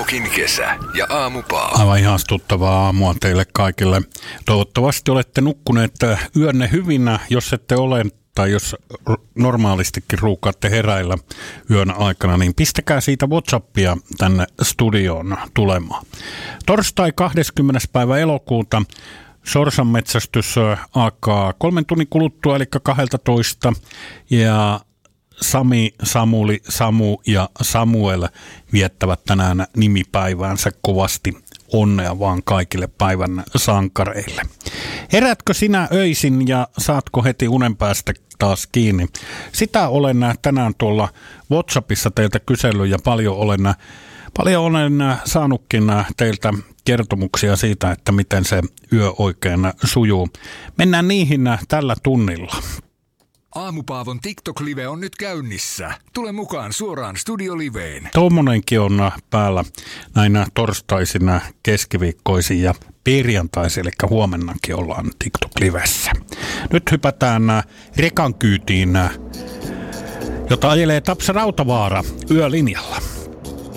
Smokin kesä ja aamupaa. Aivan ihastuttavaa aamua teille kaikille. Toivottavasti olette nukkuneet yönne hyvinä, jos ette ole, tai jos normaalistikin ruukaatte heräillä yön aikana, niin pistäkää siitä WhatsAppia tänne studioon tulemaan. Torstai 20. päivä elokuuta sorsan metsästys alkaa 3 tunnin kuluttua, eli 12, ja Sami, Samuli, Samu ja Samuel viettävät tänään nimipäiväänsä kovasti. Onnea vaan kaikille päivän sankareille. Herätkö sinä öisin ja saatko heti unen päästä taas kiinni? Sitä olen tänään tuolla WhatsAppissa teiltä kysellyt ja paljon olen saanutkin teiltä kertomuksia siitä, että miten se yö oikein sujuu. Mennään niihin tällä tunnilla. Aamupaavon TikTok-live on nyt käynnissä. Tule mukaan suoraan studioliveen. Tuommoinenkin on päällä näinä torstaisin, keskiviikkoisin ja perjantaisin, eli huomennakin ollaan TikTok-livessä. Nyt hypätään rekan kyytiin, jota ajelee Tapsa Rautavaara yölinjalla.